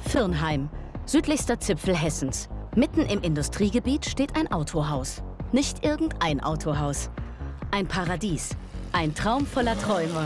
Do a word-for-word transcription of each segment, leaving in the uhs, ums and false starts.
Virnheim, südlichster Zipfel Hessens. Mitten im Industriegebiet steht ein Autohaus. Nicht irgendein Autohaus. Ein Paradies. Ein Traum voller Träume.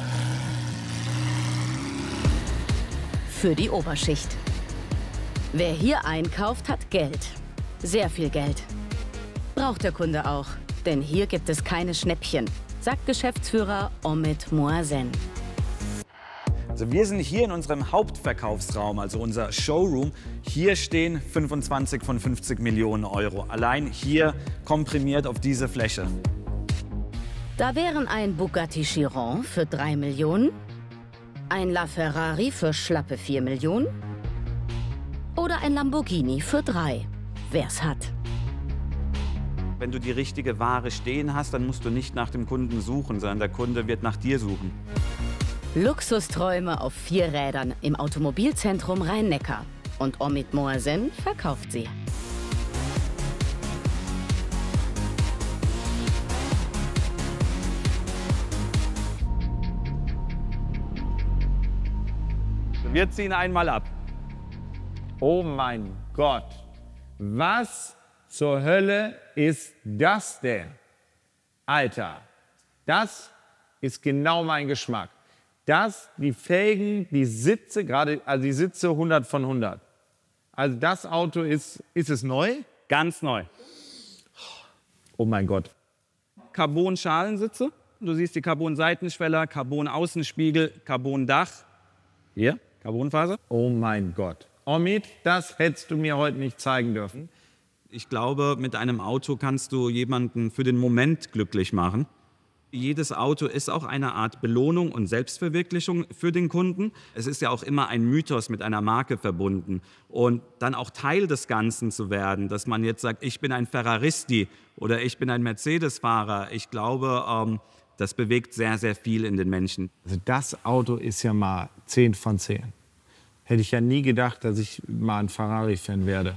Für die Oberschicht. Wer hier einkauft, hat Geld. Sehr viel Geld. Braucht der Kunde auch. Denn hier gibt es keine Schnäppchen, sagt Geschäftsführer Omid Moazen. Also wir sind hier in unserem Hauptverkaufsraum, also unser Showroom. Hier stehen fünfundzwanzig von fünfzig Millionen Euro. Allein hier komprimiert auf diese Fläche. Da wären ein Bugatti Chiron für drei Millionen, ein LaFerrari für schlappe vier Millionen oder ein Lamborghini für drei, wer's hat. Wenn du die richtige Ware stehen hast, dann musst du nicht nach dem Kunden suchen, sondern der Kunde wird nach dir suchen. Luxusträume auf vier Rädern im Automobilzentrum Rhein-Neckar. Und Omid Moazen verkauft sie. Wir ziehen einmal ab. Oh mein Gott, was zur Hölle ist das denn? Alter, das ist genau mein Geschmack. Das, die Felgen, die Sitze, gerade, also die Sitze hundert von hundert. Also das Auto ist, ist es neu? Ganz neu. Oh mein Gott. Carbon-Schalensitze. Du siehst die Carbon-Seitenschweller, Carbon-Außenspiegel, Carbon-Dach. Hier, Carbonfaser. Oh mein Gott. Omid, das hättest du mir heute nicht zeigen dürfen. Ich glaube, mit einem Auto kannst du jemanden für den Moment glücklich machen. Jedes Auto ist auch eine Art Belohnung und Selbstverwirklichung für den Kunden. Es ist ja auch immer ein Mythos mit einer Marke verbunden. Und dann auch Teil des Ganzen zu werden, dass man jetzt sagt, ich bin ein Ferraristi oder ich bin ein Mercedes-Fahrer. Ich glaube, ähm, das bewegt sehr, sehr viel in den Menschen. Also das Auto ist ja mal zehn von zehn. Hätte ich ja nie gedacht, dass ich mal ein Ferrari-Fan werde.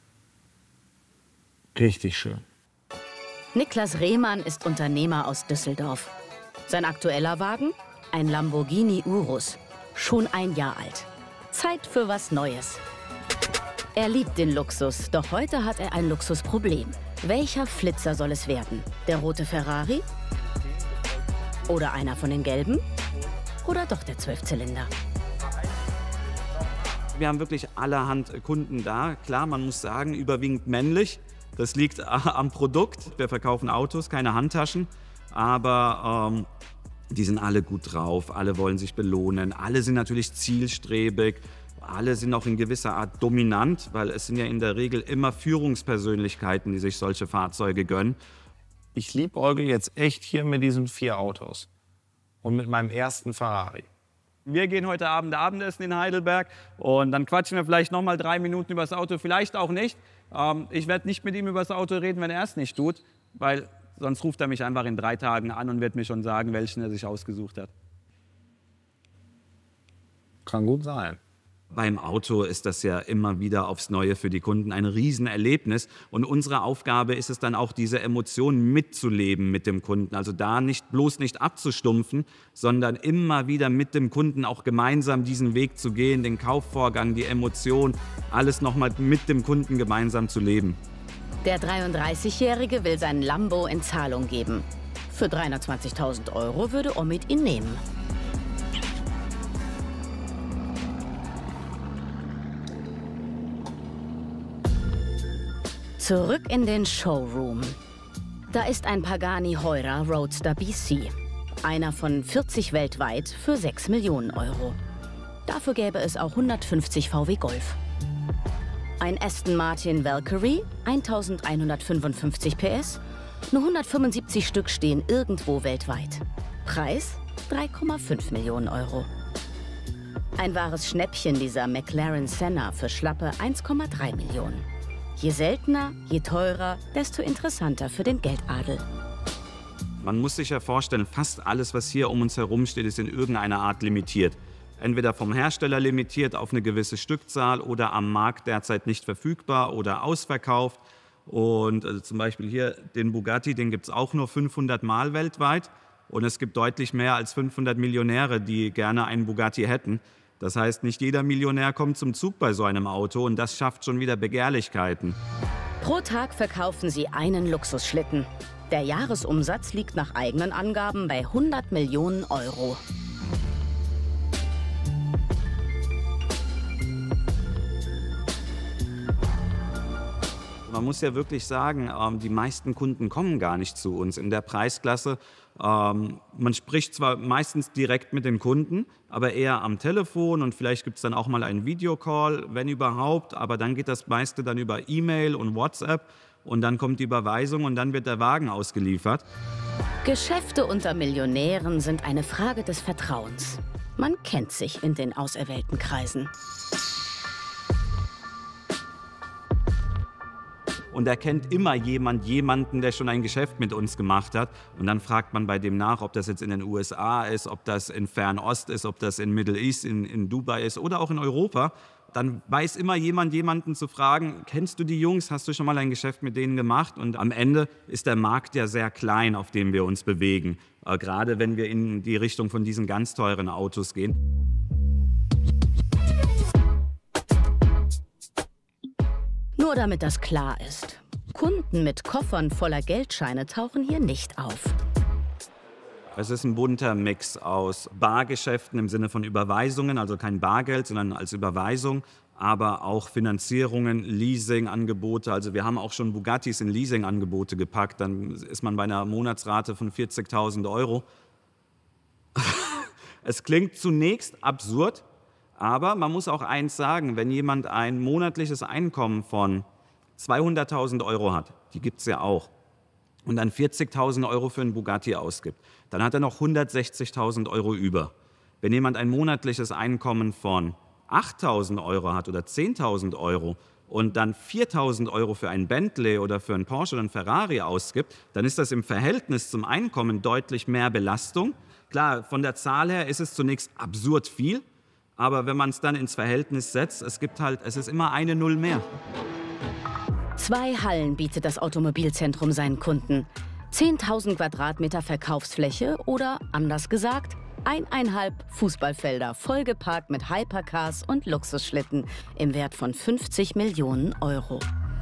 Richtig schön. Niklas Rehmann ist Unternehmer aus Düsseldorf. Sein aktueller Wagen? Ein Lamborghini Urus. Schon ein Jahr alt. Zeit für was Neues. Er liebt den Luxus, doch heute hat er ein Luxusproblem. Welcher Flitzer soll es werden? Der rote Ferrari? Oder einer von den gelben? Oder doch der Zwölfzylinder? Wir haben wirklich allerhand Kunden da. Klar, man muss sagen, überwiegend männlich. Das liegt am Produkt. Wir verkaufen Autos, keine Handtaschen. Aber ähm, die sind alle gut drauf, alle wollen sich belohnen. Alle sind natürlich zielstrebig. Alle sind auch in gewisser Art dominant, weil es sind ja in der Regel immer Führungspersönlichkeiten, die sich solche Fahrzeuge gönnen. Ich liebäugle jetzt echt hier mit diesen vier Autos und mit meinem ersten Ferrari. Wir gehen heute Abend Abendessen in Heidelberg und dann quatschen wir vielleicht noch mal drei Minuten über das Auto, vielleicht auch nicht. Ähm, ich werde nicht mit ihm über das Auto reden, wenn er es nicht tut, weil sonst ruft er mich einfach in drei Tagen an und wird mir schon sagen, welchen er sich ausgesucht hat. Kann gut sein. Beim Auto ist das ja immer wieder aufs Neue für die Kunden ein Riesenerlebnis. Und unsere Aufgabe ist es dann auch, diese Emotionen mitzuleben mit dem Kunden. Also da nicht bloß nicht abzustumpfen, sondern immer wieder mit dem Kunden auch gemeinsam diesen Weg zu gehen, den Kaufvorgang, die Emotion, alles nochmal mit dem Kunden gemeinsam zu leben. Der dreiunddreißigjährige will seinen Lambo in Zahlung geben. Für dreihundertzwanzigtausend Euro würde Omid ihn nehmen. Zurück in den Showroom. Da ist ein Pagani Huayra Roadster B C. Einer von vierzig weltweit für sechs Millionen Euro. Dafür gäbe es auch hundertfünfzig V W Golf. Ein Aston Martin Valkyrie, eintausendeinhundertfünfundfünfzig P S. Nur hundertfünfundsiebzig Stück stehen irgendwo weltweit. Preis drei Komma fünf Millionen Euro. Ein wahres Schnäppchen dieser McLaren Senna für schlappe eins Komma drei Millionen. Je seltener, je teurer, desto interessanter für den Geldadel. Man muss sich ja vorstellen, fast alles, was hier um uns herum steht, ist in irgendeiner Art limitiert. Entweder vom Hersteller limitiert auf eine gewisse Stückzahl oder am Markt derzeit nicht verfügbar oder ausverkauft. Und also zum Beispiel hier den Bugatti, den gibt es auch nur fünfhundert Mal weltweit. Und es gibt deutlich mehr als fünfhundert Millionäre, die gerne einen Bugatti hätten. Das heißt, nicht jeder Millionär kommt zum Zug bei so einem Auto und das schafft schon wieder Begehrlichkeiten. Pro Tag verkaufen sie einen Luxusschlitten. Der Jahresumsatz liegt nach eigenen Angaben bei hundert Millionen Euro. Man muss ja wirklich sagen, ähm, die meisten Kunden kommen gar nicht zu uns in der Preisklasse. Ähm, man spricht zwar meistens direkt mit den Kunden, aber eher am Telefon und vielleicht gibt es dann auch mal einen Videocall, wenn überhaupt. Aber dann geht das meiste dann über E-Mail und WhatsApp und dann kommt die Überweisung und dann wird der Wagen ausgeliefert. Geschäfte unter Millionären sind eine Frage des Vertrauens. Man kennt sich in den auserwählten Kreisen. Und er kennt immer jemand, jemanden, der schon ein Geschäft mit uns gemacht hat. Und dann fragt man bei dem nach, ob das jetzt in den U S A ist, ob das in Fernost ist, ob das in Middle East, in, in Dubai ist oder auch in Europa. Dann weiß immer jemand, jemanden zu fragen, kennst du die Jungs, hast du schon mal ein Geschäft mit denen gemacht? Und am Ende ist der Markt ja sehr klein, auf dem wir uns bewegen. Äh, gerade wenn wir in die Richtung von diesen ganz teuren Autos gehen. Nur damit das klar ist. Kunden mit Koffern voller Geldscheine tauchen hier nicht auf. Es ist ein bunter Mix aus Bargeschäften im Sinne von Überweisungen, also kein Bargeld, sondern als Überweisung, aber auch Finanzierungen, Leasingangebote. Also wir haben auch schon Bugattis in Leasingangebote gepackt. Dann ist man bei einer Monatsrate von vierzigtausend Euro. Es klingt zunächst absurd. Aber man muss auch eins sagen, wenn jemand ein monatliches Einkommen von zweihunderttausend Euro hat, die gibt es ja auch, und dann vierzigtausend Euro für einen Bugatti ausgibt, dann hat er noch hundertsechzigtausend Euro über. Wenn jemand ein monatliches Einkommen von achttausend Euro hat oder zehntausend Euro und dann viertausend Euro für ein Bentley oder für einen Porsche oder einen Ferrari ausgibt, dann ist das im Verhältnis zum Einkommen deutlich mehr Belastung. Klar, von der Zahl her ist es zunächst absurd viel. Aber wenn man es dann ins Verhältnis setzt, es gibt halt, es ist immer eine Null mehr. Zwei Hallen bietet das Automobilzentrum seinen Kunden. zehntausend Quadratmeter Verkaufsfläche oder, anders gesagt, eineinhalb Fußballfelder vollgeparkt mit Hypercars und Luxusschlitten im Wert von fünfzig Millionen Euro.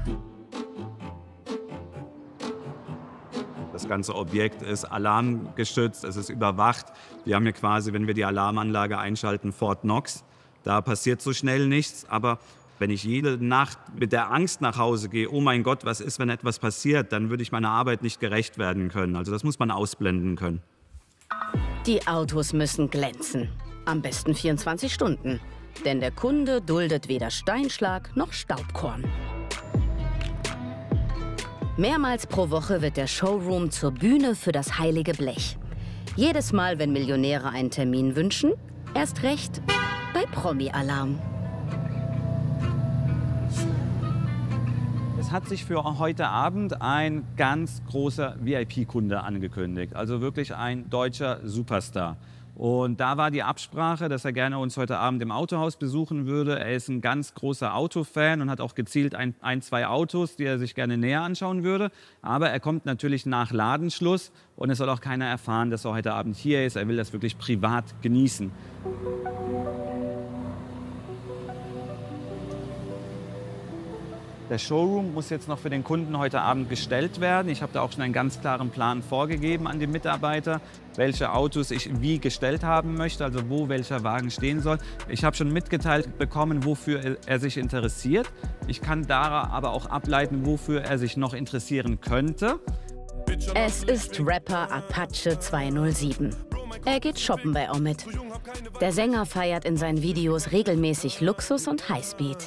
Das ganze Objekt ist alarmgestützt, es ist überwacht. Wir haben hier quasi, wenn wir die Alarmanlage einschalten, Fort Knox. Da passiert so schnell nichts, aber wenn ich jede Nacht mit der Angst nach Hause gehe, oh mein Gott, was ist, wenn etwas passiert, dann würde ich meiner Arbeit nicht gerecht werden können. Also das muss man ausblenden können. Die Autos müssen glänzen. Am besten vierundzwanzig Stunden. Denn der Kunde duldet weder Steinschlag noch Staubkorn. Mehrmals pro Woche wird der Showroom zur Bühne für das heilige Blech. Jedes Mal, wenn Millionäre einen Termin wünschen, erst recht bei Promi-Alarm. Es hat sich für heute Abend ein ganz großer V I P-Kunde angekündigt, also wirklich ein deutscher Superstar. Und da war die Absprache, dass er gerne uns heute Abend im Autohaus besuchen würde. Er ist ein ganz großer Autofan und hat auch gezielt ein, ein, zwei Autos, die er sich gerne näher anschauen würde. Aber er kommt natürlich nach Ladenschluss und es soll auch keiner erfahren, dass er heute Abend hier ist. Er will das wirklich privat genießen. Der Showroom muss jetzt noch für den Kunden heute Abend gestellt werden. Ich habe da auch schon einen ganz klaren Plan vorgegeben an die Mitarbeiter, welche Autos ich wie gestellt haben möchte, also wo welcher Wagen stehen soll. Ich habe schon mitgeteilt bekommen, wofür er sich interessiert. Ich kann da aber auch ableiten, wofür er sich noch interessieren könnte. Es ist Rapper Apache zweihundertsieben. Er geht shoppen bei Omid. Der Sänger feiert in seinen Videos regelmäßig Luxus und Highspeed.